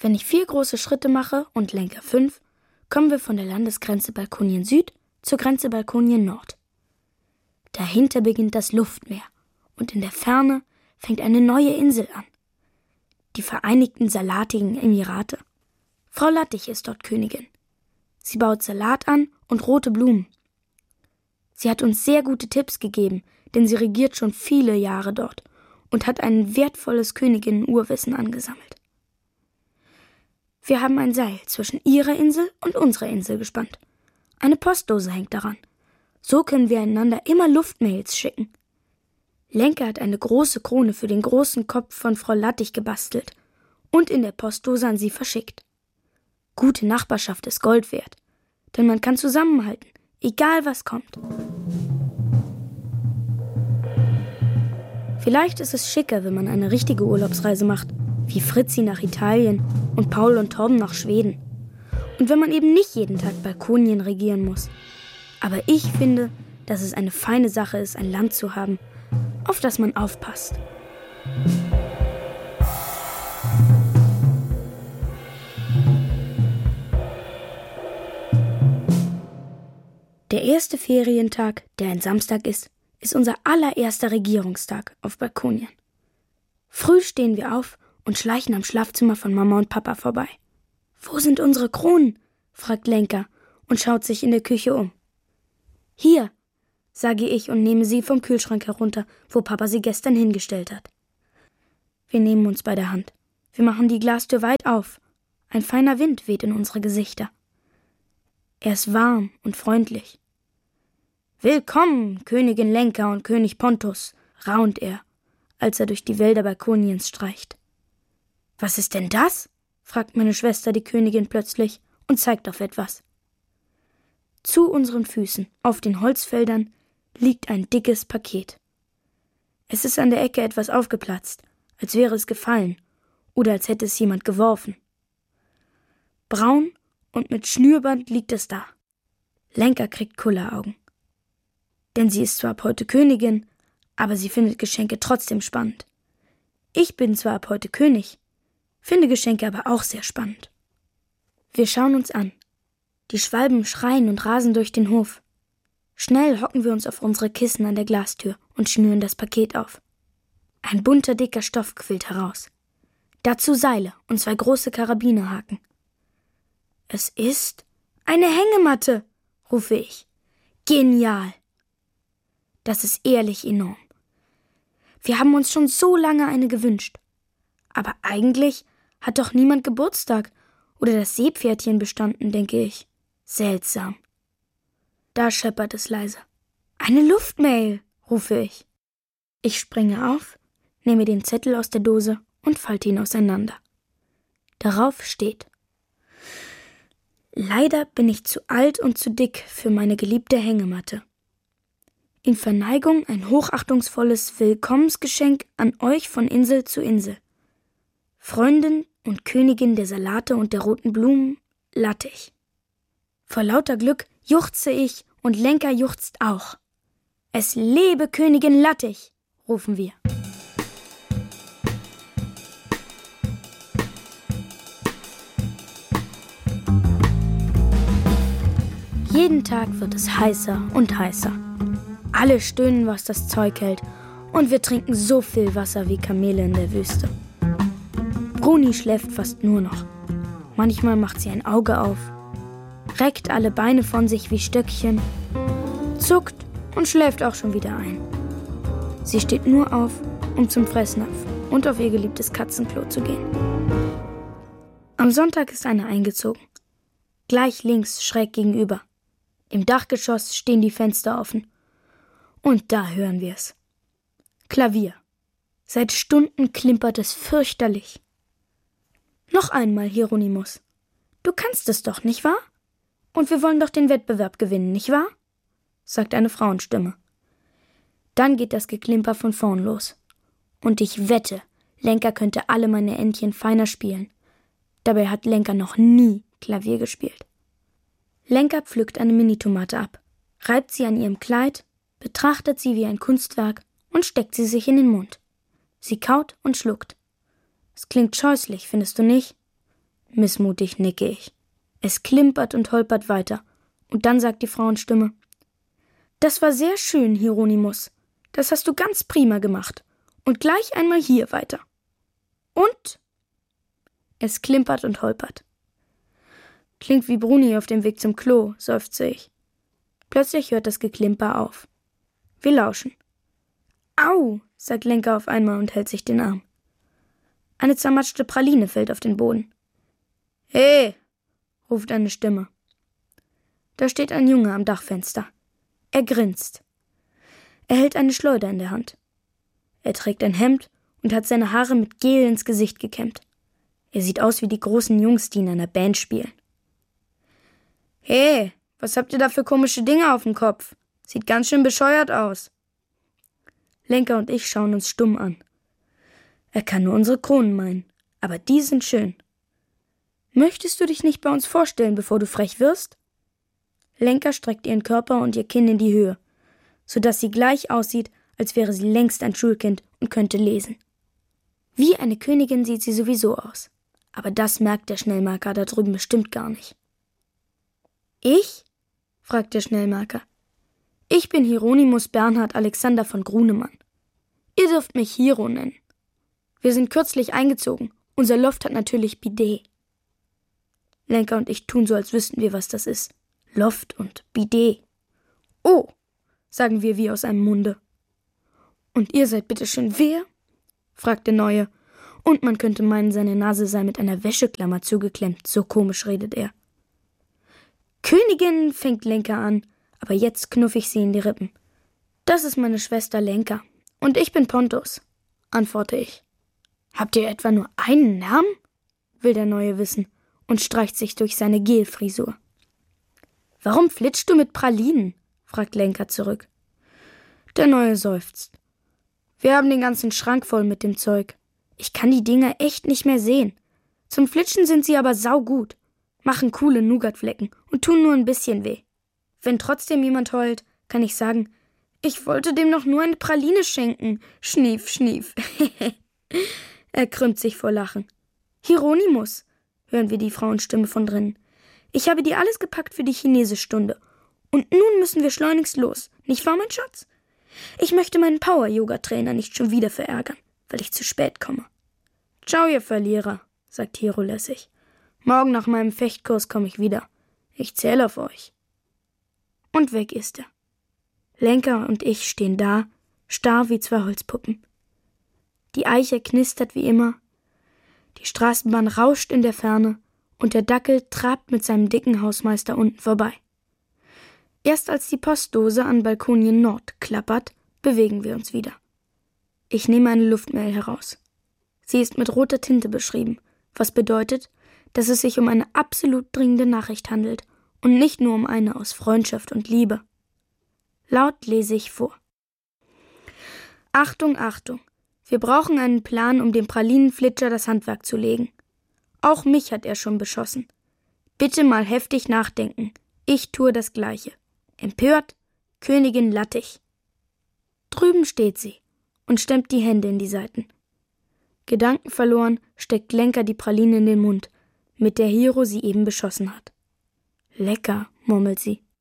Wenn ich 4 große Schritte mache und Lenker 5, kommen wir von der Landesgrenze Balkonien Süd zur Grenze Balkonien Nord. Dahinter beginnt das Luftmeer und in der Ferne fängt eine neue Insel an. Die Vereinigten Salatigen Emirate. Frau Lattich ist dort Königin. Sie baut Salat an und rote Blumen. Sie hat uns sehr gute Tipps gegeben, denn sie regiert schon viele Jahre dort und hat ein wertvolles Königinnen-Urwissen angesammelt. Wir haben ein Seil zwischen ihrer Insel und unserer Insel gespannt. Eine Postdose hängt daran. So können wir einander immer Luftmails schicken. Lenker hat eine große Krone für den großen Kopf von Frau Lattich gebastelt und in der Postdose an sie verschickt. Gute Nachbarschaft ist Gold wert, denn man kann zusammenhalten, egal was kommt. Vielleicht ist es schicker, wenn man eine richtige Urlaubsreise macht, wie Fritzi nach Italien und Paul und Torben nach Schweden. Und wenn man eben nicht jeden Tag Balkonien regieren muss. Aber ich finde, dass es eine feine Sache ist, ein Land zu haben, auf das man aufpasst. Der erste Ferientag, der ein Samstag ist unser allererster Regierungstag auf Balkonien. Früh stehen wir auf und schleichen am Schlafzimmer von Mama und Papa vorbei. »Wo sind unsere Kronen?« fragt Lenker und schaut sich in der Küche um. »Hier«, sage ich und nehme sie vom Kühlschrank herunter, wo Papa sie gestern hingestellt hat. Wir nehmen uns bei der Hand. Wir machen die Glastür weit auf. Ein feiner Wind weht in unsere Gesichter. Er ist warm und freundlich. »Willkommen, Königin Lenka und König Pontus«, raunt er, als er durch die Wälder Balkoniens streicht. »Was ist denn das?« fragt meine Schwester die Königin plötzlich und zeigt auf etwas. Zu unseren Füßen, auf den Holzfeldern, liegt ein dickes Paket. Es ist an der Ecke etwas aufgeplatzt, als wäre es gefallen oder als hätte es jemand geworfen. Braun und mit Schnürband liegt es da. Lenka kriegt Kulleraugen. Denn sie ist zwar ab heute Königin, aber sie findet Geschenke trotzdem spannend. Ich bin zwar ab heute König, finde Geschenke aber auch sehr spannend. Wir schauen uns an. Die Schwalben schreien und rasen durch den Hof. Schnell hocken wir uns auf unsere Kissen an der Glastür und schnüren das Paket auf. Ein bunter, dicker Stoff quillt heraus. Dazu Seile und 2 große Karabinerhaken. »Es ist eine Hängematte«, rufe ich. »Genial!« Das ist ehrlich enorm. Wir haben uns schon so lange eine gewünscht. Aber eigentlich hat doch niemand Geburtstag oder das Seepferdchen bestanden, denke ich. Seltsam. Da scheppert es leise. »Eine Luftmail«, rufe ich. Ich springe auf, nehme den Zettel aus der Dose und falte ihn auseinander. Darauf steht: »Leider bin ich zu alt und zu dick für meine geliebte Hängematte. In Verneigung ein hochachtungsvolles Willkommensgeschenk an euch von Insel zu Insel. Freundin und Königin der Salate und der roten Blumen, Lattich.« Vor lauter Glück juchze ich und Lenka juchzt auch. »Es lebe Königin Lattich«, rufen wir. Jeden Tag wird es heißer und heißer. Alle stöhnen, was das Zeug hält, und wir trinken so viel Wasser wie Kamele in der Wüste. Bruni schläft fast nur noch. Manchmal macht sie ein Auge auf, reckt alle Beine von sich wie Stöckchen, zuckt und schläft auch schon wieder ein. Sie steht nur auf, um zum Fressnapf und auf ihr geliebtes Katzenklo zu gehen. Am Sonntag ist einer eingezogen. Gleich links, schräg gegenüber. Im Dachgeschoss stehen die Fenster offen. Und da hören wir es. Klavier. Seit Stunden klimpert es fürchterlich. »Noch einmal, Hieronymus. Du kannst es doch, nicht wahr? Und wir wollen doch den Wettbewerb gewinnen, nicht wahr?« sagt eine Frauenstimme. Dann geht das Geklimper von vorn los. Und ich wette, Lenka könnte alle meine Entchen feiner spielen. Dabei hat Lenka noch nie Klavier gespielt. Lenka pflückt eine Minitomate ab, reibt sie an ihrem Kleid, betrachtet sie wie ein Kunstwerk und steckt sie sich in den Mund. Sie kaut und schluckt. Es klingt scheußlich, findest du nicht? Missmutig nicke ich. Es klimpert und holpert weiter. Und dann sagt die Frauenstimme: »Das war sehr schön, Hieronymus. Das hast du ganz prima gemacht. Und gleich einmal hier weiter.« »Und?« Es klimpert und holpert. »Klingt wie Bruni auf dem Weg zum Klo«, seufze ich. Plötzlich hört das Geklimper auf. Wir lauschen. »Au«, sagt Lenka auf einmal und hält sich den Arm. Eine zermatschte Praline fällt auf den Boden. »Hey«, ruft eine Stimme. Da steht ein Junge am Dachfenster. Er grinst. Er hält eine Schleuder in der Hand. Er trägt ein Hemd und hat seine Haare mit Gel ins Gesicht gekämmt. Er sieht aus wie die großen Jungs, die in einer Band spielen. »Hey, was habt ihr da für komische Dinge auf dem Kopf? Sieht ganz schön bescheuert aus.« Lenka und ich schauen uns stumm an. Er kann nur unsere Kronen meinen, aber die sind schön. »Möchtest du dich nicht bei uns vorstellen, bevor du frech wirst?« Lenka streckt ihren Körper und ihr Kinn in die Höhe, sodass sie gleich aussieht, als wäre sie längst ein Schulkind und könnte lesen. Wie eine Königin sieht sie sowieso aus, aber das merkt der Schnellmarker da drüben bestimmt gar nicht. »Ich?« fragt der Schnellmarker. »Ich bin Hieronymus Bernhard Alexander von Grunemann. Ihr dürft mich Hiro nennen. Wir sind kürzlich eingezogen. Unser Loft hat natürlich Bidet.« Lenka und ich tun so, als wüssten wir, was das ist. Loft und Bidet. »Oh«, sagen wir wie aus einem Munde. »Und ihr seid bitteschön wer?« fragt der Neue. Und man könnte meinen, seine Nase sei mit einer Wäscheklammer zugeklemmt. So komisch redet er. »Königin«, fängt Lenka an, aber jetzt knuff ich sie in die Rippen. »Das ist meine Schwester Lenka. Und ich bin Pontus«, antworte ich. »Habt ihr etwa nur einen Namen?«, will der Neue wissen und streicht sich durch seine Gelfrisur. »Warum flitschst du mit Pralinen?«, fragt Lenka zurück. Der Neue seufzt. »Wir haben den ganzen Schrank voll mit dem Zeug. Ich kann die Dinger echt nicht mehr sehen. Zum Flitschen sind sie aber saugut, machen coole Nougatflecken und tun nur ein bisschen weh. Wenn trotzdem jemand heult, kann ich sagen, ich wollte dem noch nur eine Praline schenken. Schnief, schnief.« Er krümmt sich vor Lachen. »Hieronymus«, hören wir die Frauenstimme von drinnen. »Ich habe dir alles gepackt für die Chinesischstunde. Und nun müssen wir schleunigst los, nicht wahr, mein Schatz? Ich möchte meinen Power-Yoga-Trainer nicht schon wieder verärgern, weil ich zu spät komme.« »Ciao, ihr Verlierer«, sagt Hiro lässig. »Morgen nach meinem Fechtkurs komme ich wieder. Ich zähle auf euch.« Und weg ist er. Lenka und ich stehen da, starr wie zwei Holzpuppen. Die Eiche knistert wie immer, die Straßenbahn rauscht in der Ferne und der Dackel trabt mit seinem dicken Hausmeister unten vorbei. Erst als die Postdose an Balkonien Nord klappert, bewegen wir uns wieder. Ich nehme eine Luftmail heraus. Sie ist mit roter Tinte beschrieben, was bedeutet, dass es sich um eine absolut dringende Nachricht handelt und nicht nur um eine aus Freundschaft und Liebe. Laut lese ich vor. »Achtung, Achtung! Wir brauchen einen Plan, um dem Pralinenflitscher das Handwerk zu legen. Auch mich hat er schon beschossen. Bitte mal heftig nachdenken. Ich tue das Gleiche. Empört, Königin Lattich.« Drüben steht sie und stemmt die Hände in die Seiten. Gedankenverloren steckt Lenka die Praline in den Mund, mit der Hiro sie eben beschossen hat. »Lecker«, murmelt sie.